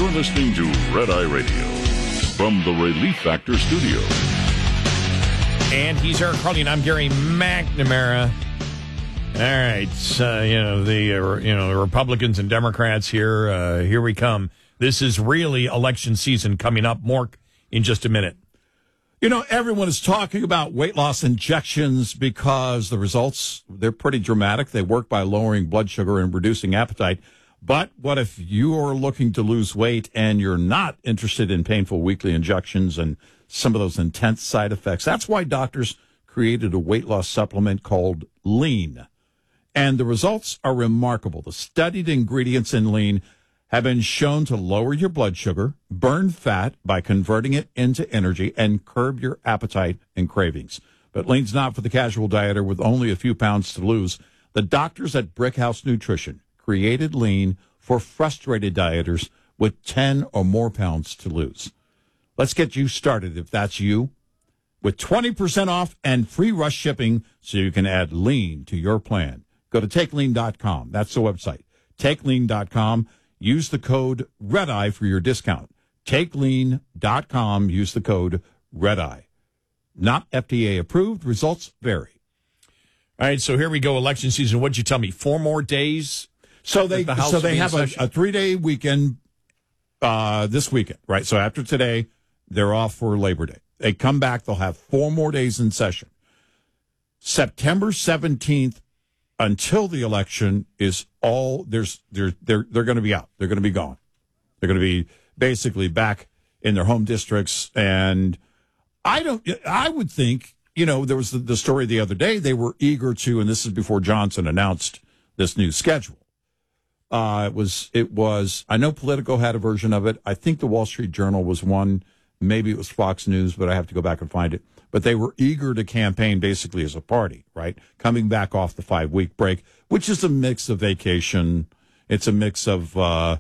You're listening to Red Eye Radio from the Relief Factor Studio. And he's Eric Harley, and I'm Gary McNamara. All right, the Republicans and Democrats here. Here we come. This is really election season coming up. More in just a minute. You know, everyone is talking about weight loss injections because the results, they're pretty dramatic. They work by lowering blood sugar and reducing appetite. But what if you are looking to lose weight and you're not interested in painful weekly injections and some of those intense side effects? That's why doctors created a weight loss supplement called Lean. And the results are remarkable. The studied ingredients in Lean have been shown to lower your blood sugar, burn fat by converting it into energy, and curb your appetite and cravings. But Lean's not for the casual dieter with only a few pounds to lose. The doctors at Brickhouse Nutrition created Lean for frustrated dieters with 10 or more pounds to lose. Let's get you started if that's you, with 20% off and free rush shipping so you can add Lean to your plan. Go to TakeLean.com. That's the website. TakeLean.com. Use the code REDEYE for your discount. TakeLean.com. Use the code REDEYE. Not FDA approved. Results vary. All right, so here we go. Election season. What'd you tell me? 4 more days? So they have a 3-day weekend this weekend, right? So after today, they're off for Labor Day. They come back. They'll have 4 more days in session. September 17th until the election is all they're going to be out. They're going to be gone. They're going to be basically back in their home districts. And I would think, you know, there was the story the other day. They were eager to, and this is before Johnson announced this new schedule. It was, I know Politico had a version of it. I think the Wall Street Journal was one. Maybe it was Fox News, but I have to go back and find it. But they were eager to campaign basically as a party, right? Coming back off the 5-week break, which is a mix of vacation. It's a mix of, I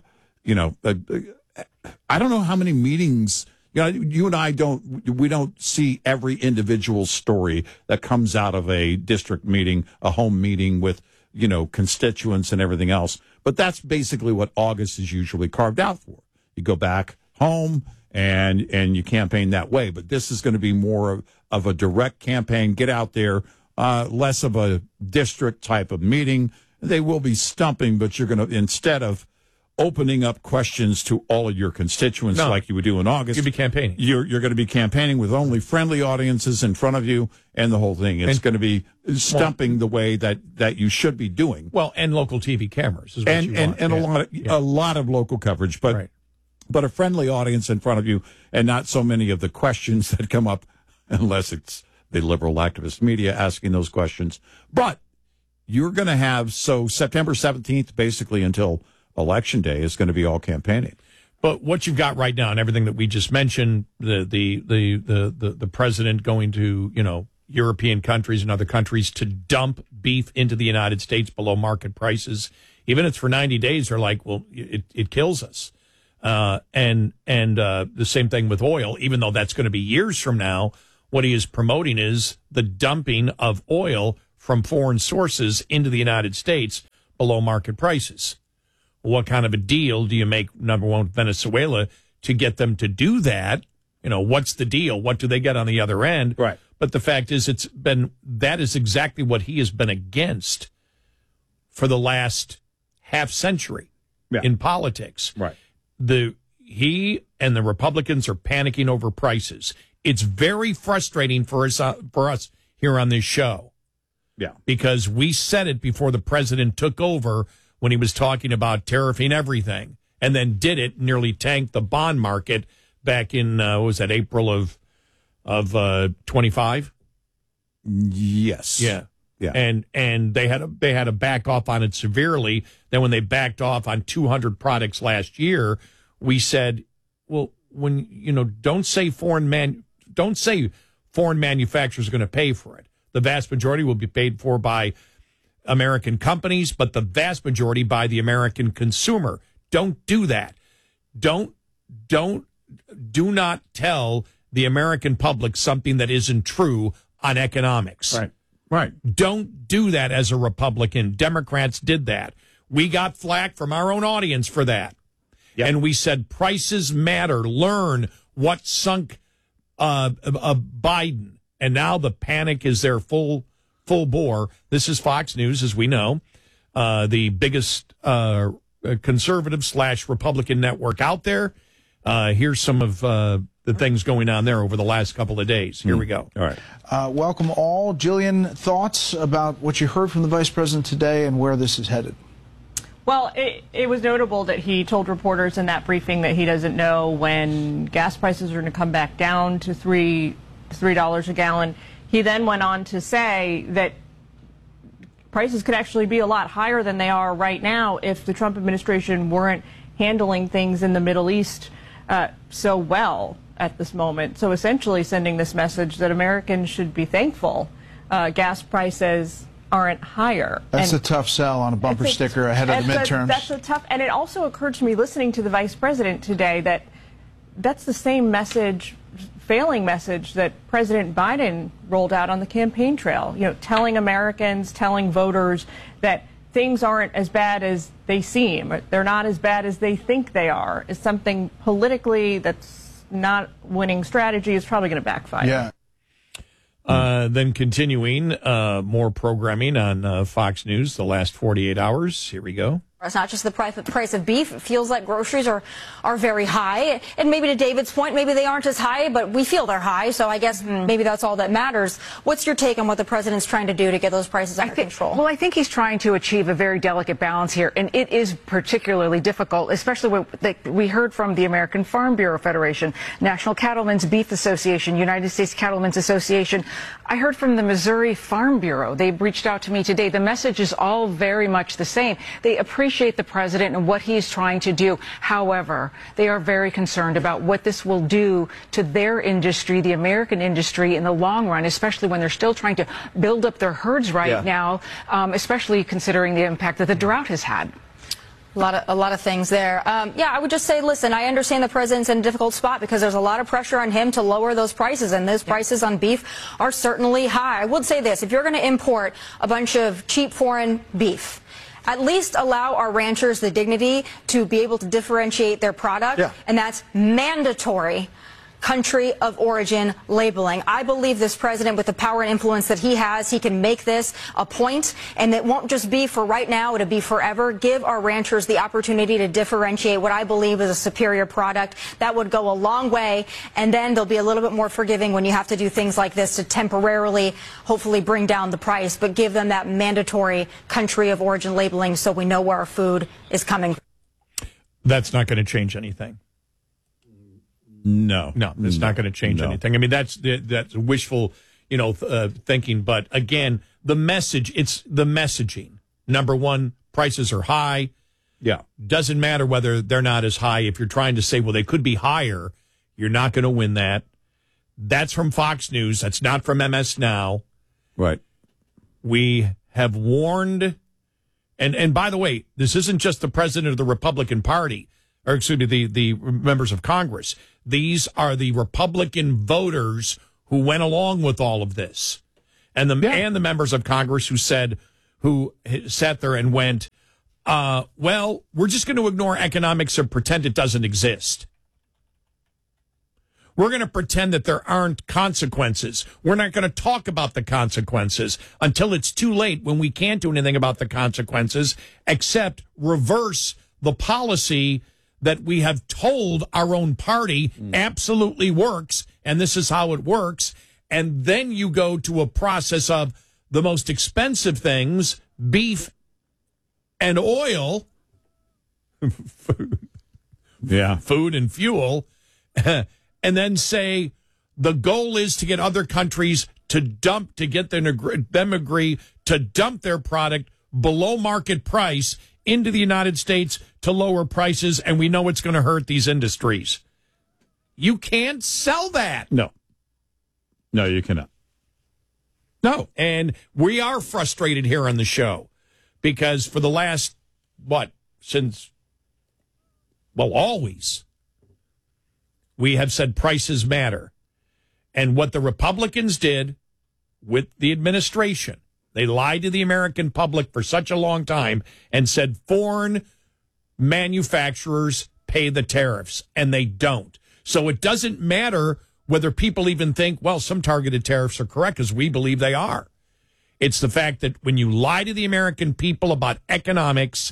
don't know how many meetings, you know, you and I we don't see every individual story that comes out of a district meeting, a home meeting with, you know, constituents and everything else. But that's basically what August is usually carved out for. You go back home and you campaign that way. But this is going to be more of a direct campaign. Get out there, less of a district type of meeting. They will be stumping, but you're going to, instead of opening up questions to all of your constituents like you would do in August, you'll be campaigning. You're going to be campaigning with only friendly audiences in front of you and the whole thing. It's going to be stumping the way that you should be doing. Well, and local TV cameras is what you want. And a lot of local coverage, but right. But a friendly audience in front of you, and not so many of the questions that come up, unless it's the liberal activist media asking those questions. But you're going to have, so September 17th, basically until Election Day, is going to be all campaigning. But what you've got right now and everything that we just mentioned, the president going to, you know, European countries and other countries to dump beef into the United States below market prices, even if it's for 90 days, they're like, well, it kills us. And the same thing with oil, even though that's going to be years from now. What he is promoting is the dumping of oil from foreign sources into the United States below market prices. What kind of a deal do you make, number one, with Venezuela to get them to do that? You know, what's the deal? What do they get on the other end? Right. But the fact is, that is exactly what he has been against for the last half century in politics. Right. He and the Republicans are panicking over prices. It's very frustrating for us here on this show. Yeah. Because we said it before the president took over when he was talking about tariffing everything, and then did it, nearly tanked the bond market back in, what was that, April of 25? Yes. Yeah. Yeah. And they had to back off on it severely. Then when they backed off on 200 products last year, we said, well, when, you know, don't say foreign manufacturers are going to pay for it. The vast majority will be paid for by American companies, but the vast majority by the American consumer. Don't do that. Do not tell the American public something that isn't true on economics. Right. Right. Don't do that as a Republican. Democrats did that. We got flack from our own audience for that. And we said prices matter. Learn what sunk Biden. And now the panic is there full bore. This is Fox News, as we know, the biggest conservative / Republican network out there. Here's some of the things going on there over the last couple of days. Here we go. All right. Welcome all. Jillian, thoughts about what you heard from the vice president today and where this is headed? Well, it was notable that he told reporters in that briefing that he doesn't know when gas prices are going to come back down to $3 a gallon. He then went on to say that prices could actually be a lot higher than they are right now if the Trump administration weren't handling things in the Middle East so well at this moment. So essentially sending this message that Americans should be thankful gas prices aren't higher. That's a tough sell on a bumper sticker ahead of the midterms. That's a tough, and it also occurred to me listening to the vice president today that that's the same message, failing message that President Biden rolled out on the campaign trail. You know, telling Americans, telling voters that things aren't as bad as they seem. They're not as bad as they think they are. Is something politically that's not winning strategy is probably going to backfire. Yeah. Then continuing, more programming on Fox News the last 48 hours. Here we go. It's not just the price of beef. It feels like groceries are very high. And maybe to David's point, maybe they aren't as high, but we feel they're high. So I guess maybe that's all that matters. What's your take on what the president's trying to do to get those prices under control? Well, I think he's trying to achieve a very delicate balance here. And it is particularly difficult, especially what we heard from the American Farm Bureau Federation, National Cattlemen's Beef Association, United States Cattlemen's Association. I heard from the Missouri Farm Bureau. They reached out to me today. The message is all very much the same. They appreciate the president and what he's trying to do. However, they are very concerned about what this will do to their industry, the American industry, in the long run, especially when they're still trying to build up their herds right now, especially considering the impact that the drought has had. A lot of things there. Yeah, I would just say, listen, I understand the president's in a difficult spot because there's a lot of pressure on him to lower those prices, and those prices on beef are certainly high. I would say this, if you're going to import a bunch of cheap foreign beef, at least allow our ranchers the dignity to be able to differentiate their product, and that's mandatory country of origin labeling. I believe this president, with the power and influence that he has, he can make this a point, and it won't just be for right now, it'll be forever. Give our ranchers the opportunity to differentiate what I believe is a superior product. That would go a long way, and then they'll be a little bit more forgiving when you have to do things like this to temporarily, hopefully, bring down the price, but give them that mandatory country of origin labeling so we know where our food is coming from. That's not going to change anything. No, it's not going to change anything. I mean, that's wishful, thinking. But again, it's the messaging. Number one, prices are high. Yeah, doesn't matter whether they're not as high. If you're trying to say, well, they could be higher, you're not going to win that. That's from Fox News. That's not from MS Now. Right. We have warned, and by the way, this isn't just the president of the Republican Party. Or excuse me, the members of Congress. These are the Republican voters who went along with all of this, and the members of Congress who sat there and went, well, we're just going to ignore economics and pretend it doesn't exist. We're going to pretend that there aren't consequences. We're not going to talk about the consequences until it's too late, when we can't do anything about the consequences except reverse the policy that we have told our own party absolutely works, and this is how it works. And then you go to a process of the most expensive things, beef and oil, food and fuel, and then say the goal is to get other countries to get them agree to dump their product below market price into the United States to lower prices, and we know it's going to hurt these industries. You can't sell that. No, you cannot. No, and we are frustrated here on the show because for the last, always, we have said prices matter. And what the Republicans did with the administration, they lied to the American public for such a long time and said foreign manufacturers pay the tariffs, and they don't. So it doesn't matter whether people even think, well, some targeted tariffs are correct, because we believe they are. It's the fact that when you lie to the American people about economics,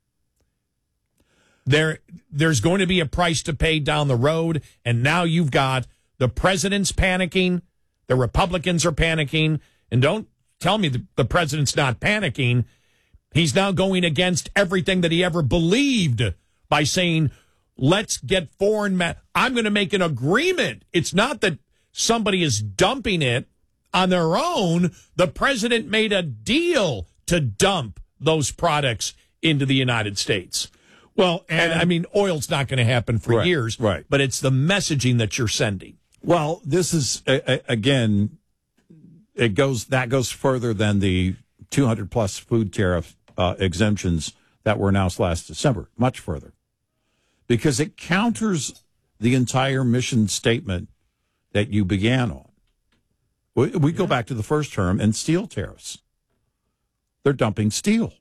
there's going to be a price to pay down the road, and now you've got the president's panicking, the Republicans are panicking, and don't tell me the president's not panicking. He's now going against everything that he ever believed by saying, let's get I'm going to make an agreement. It's not that somebody is dumping it on their own. The president made a deal to dump those products into the United States. Well, and I mean, oil's not going to happen for years, right? But it's the messaging that you're sending. Well, this is again, that goes further than the 200 plus food tariff exemptions that were announced last December, much further, because it counters the entire mission statement that you began on. We go back to the first term and steel tariffs. They're dumping steel.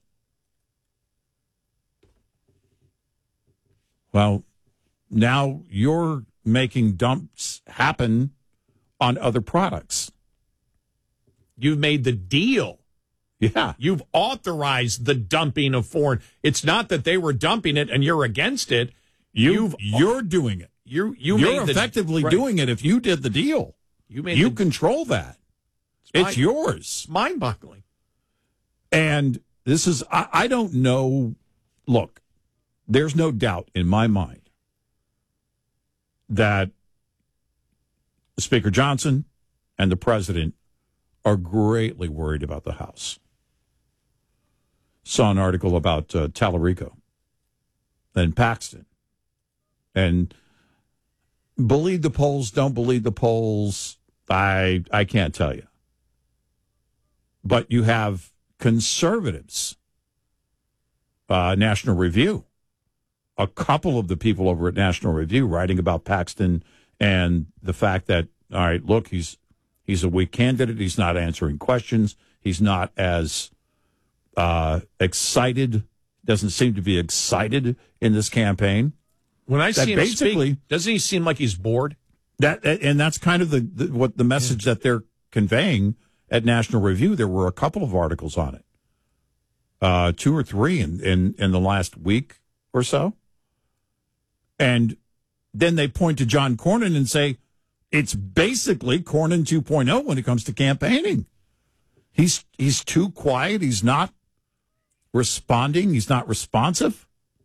Well, now you're making dumps happen on other products. You've made the deal. Yeah. You've authorized the dumping of foreign. It's not that they were dumping it and you're against it. You're doing it. You're effectively doing it if you did the deal. You control that. It's yours. Mind-boggling. And this is, I don't know. Look, there's no doubt in my mind that Speaker Johnson and the president are greatly worried about the House. Saw an article about Tallarico and Paxton. And believe the polls, don't believe the polls, I can't tell you. But you have conservatives, National Review, a couple of the people over at National Review writing about Paxton and the fact that, all right, look, he's a weak candidate. He's not answering questions. He's not as excited, doesn't seem to be excited in this campaign. When I see him speak, doesn't he seem like he's bored? And that's kind of the message that they're conveying at National Review. There were a couple of articles on it, 2 or 3 in the last week or so. And then they point to John Cornyn and say, it's basically Cornyn 2.0 when it comes to campaigning. He's too quiet. He's not responding. He's not responsive.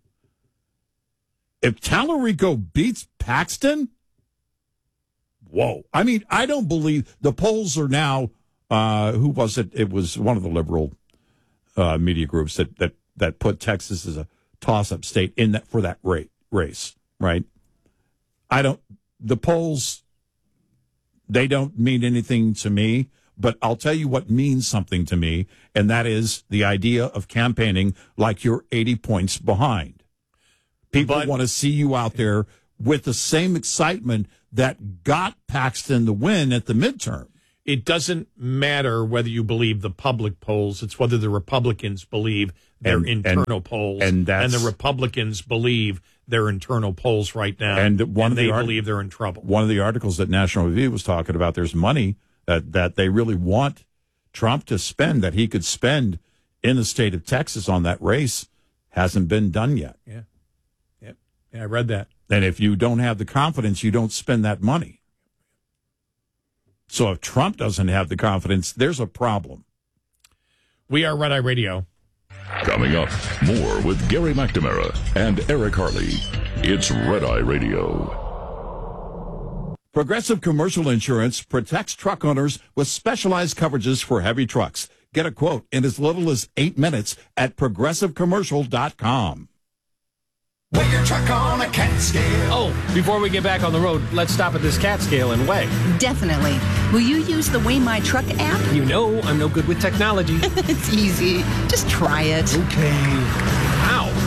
If Tallarico beats Paxton, whoa. I mean, I don't believe the polls are now, who was it? It was one of the liberal media groups that put Texas as a toss-up state in that for that race, right? The polls, they don't mean anything to me, but I'll tell you what means something to me, and that is the idea of campaigning like you're 80 points behind. People want to see you out there with the same excitement that got Paxton the win at the midterm. It doesn't matter whether you believe the public polls. It's whether the Republicans believe their internal polls. And the Republicans believe their internal polls right now. And they believe they're in trouble. One of the articles that National Review was talking about, there's money that they really want Trump to spend, that he could spend in the state of Texas on that race. Hasn't been done yet. Yeah, I read that. And if you don't have the confidence, you don't spend that money. So if Trump doesn't have the confidence, there's a problem. We are Red Eye Radio. Coming up, more with Gary McNamara and Eric Harley. It's Red Eye Radio. Progressive Commercial Insurance protects truck owners with specialized coverages for heavy trucks. Get a quote in as little as 8 minutes at progressivecommercial.com. Weigh your truck on a cat scale. Oh, before we get back on the road, let's stop at this cat scale and weigh. Definitely. Will you use the Weigh My Truck app? You know I'm no good with technology. It's easy. Just try it. Okay. Ow.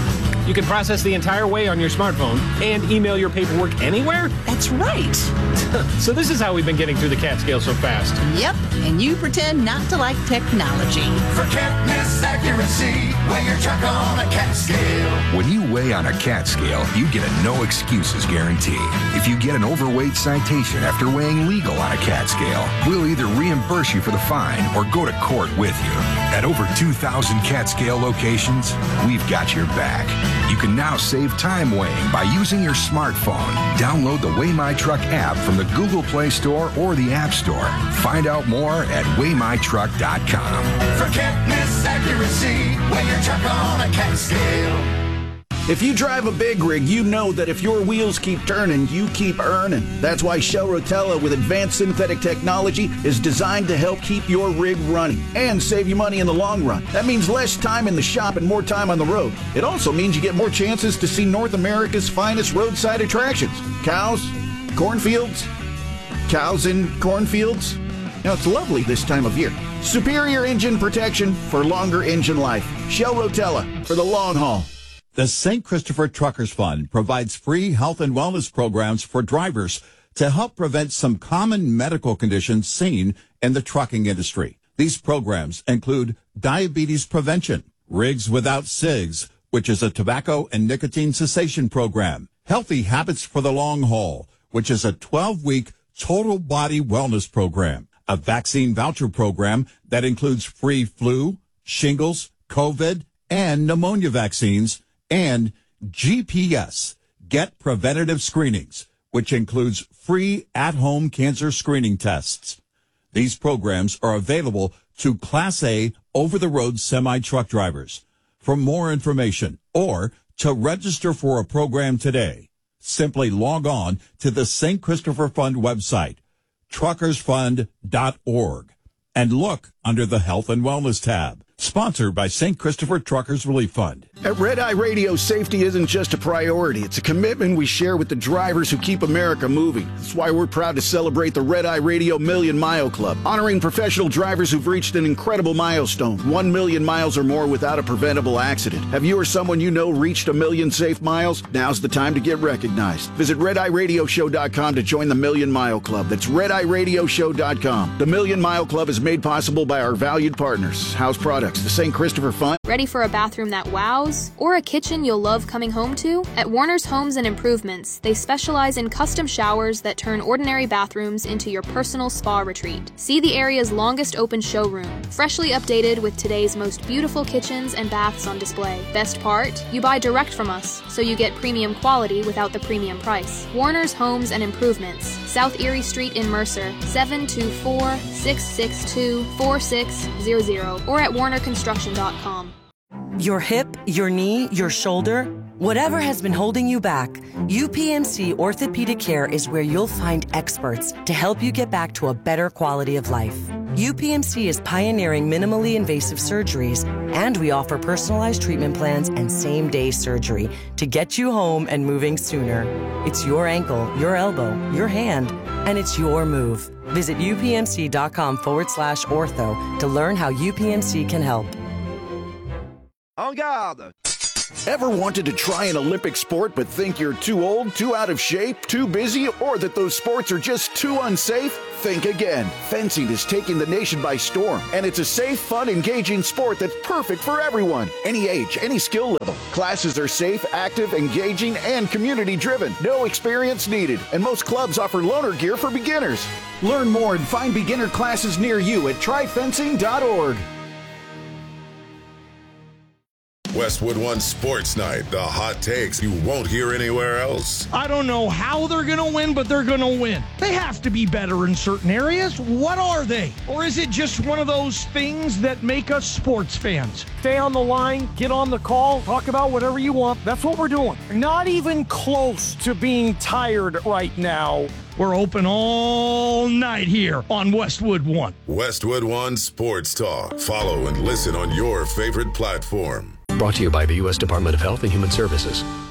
You can process the entire way on your smartphone and email your paperwork anywhere? That's right. So this is how we've been getting through the CAT-scale so fast. Yep, and you pretend not to like technology. For can't-miss accuracy, weigh your truck on a CAT scale. When you weigh on a CAT scale, you get a no excuses guarantee. If you get an overweight citation after weighing legal on a CAT scale, we'll either reimburse you for the fine or go to court with you. At over 2,000 CAT scale locations, we've got your back. You can now save time weighing by using your smartphone. Download the Weigh My Truck app from the Google Play Store or the App Store. Find out more at weightmytruck.com. For can't-miss accuracy, weigh your truck on a CAT scale. If you drive a big rig, you know that if your wheels keep turning, you keep earning. That's why Shell Rotella with advanced synthetic technology is designed to help keep your rig running and save you money in the long run. That means less time in the shop and more time on the road. It also means you get more chances to see North America's finest roadside attractions. Cows, cornfields, cows in cornfields. Now, it's lovely this time of year. Superior engine protection for longer engine life. Shell Rotella for the long haul. The St. Christopher Truckers Fund provides free health and wellness programs for drivers to help prevent some common medical conditions seen in the trucking industry. These programs include diabetes prevention, Rigs Without Cigs, which is a tobacco and nicotine cessation program, Healthy Habits for the Long Haul, which is a 12-week total body wellness program, a vaccine voucher program that includes free flu, shingles, COVID, and pneumonia vaccines, and GPS, Get Preventative Screenings, which includes free at-home cancer screening tests. These programs are available to Class A over-the-road semi-truck drivers. For more information or to register for a program today, simply log on to the St. Christopher Fund website, truckersfund.org, and look under the Health and Wellness tab. Sponsored by St. Christopher Truckers Relief Fund. At Red Eye Radio, safety isn't just a priority. It's a commitment we share with the drivers who keep America moving. That's why we're proud to celebrate the Red Eye Radio Million Mile Club, honoring professional drivers who've reached an incredible milestone, 1 million miles or more without a preventable accident. Have you or someone you know reached 1 million safe miles? Now's the time to get recognized. Visit RedEyeRadioShow.com to join the Million Mile Club. That's RedEyeRadioShow.com. The Million Mile Club is made possible by our valued partners, House Products, the St. Christopher Fund. Ready for a bathroom that wows? Or a kitchen you'll love coming home to? At Warner's Homes and Improvements, they specialize in custom showers that turn ordinary bathrooms into your personal spa retreat. See the area's longest open showroom, freshly updated with today's most beautiful kitchens and baths on display. Best part? You buy direct from us, so you get premium quality without the premium price. Warner's Homes and Improvements, South Erie Street in Mercer, 724-662-4600, or at warnerconstruction.com. Your hip, your knee, your shoulder, whatever has been holding you back, UPMC Orthopedic Care is where you'll find experts to help you get back to a better quality of life. UPMC is pioneering minimally invasive surgeries, and we offer personalized treatment plans and same-day surgery to get you home and moving sooner. It's your ankle, your elbow, your hand, and it's your move. Visit upmc.com/ortho to learn how UPMC can help. En garde! Ever wanted to try an Olympic sport but think you're too old, too out of shape, too busy, or that those sports are just too unsafe? Think again. Fencing is taking the nation by storm, and it's a safe, fun, engaging sport that's perfect for everyone. Any age, any skill level. Classes are safe, active, engaging, and community-driven. No experience needed, and most clubs offer loaner gear for beginners. Learn more and find beginner classes near you at tryfencing.org. Westwood One Sports Night, the hot takes you won't hear anywhere else. I don't know how they're going to win, but they're going to win. They have to be better in certain areas. What are they? Or is it just one of those things that make us sports fans? Stay on the line, get on the call, talk about whatever you want. That's what we're doing. Not even close to being tired right now. We're open all night here on Westwood One. Westwood One Sports Talk. Follow and listen on your favorite platform. Brought to you by the U.S. Department of Health and Human Services.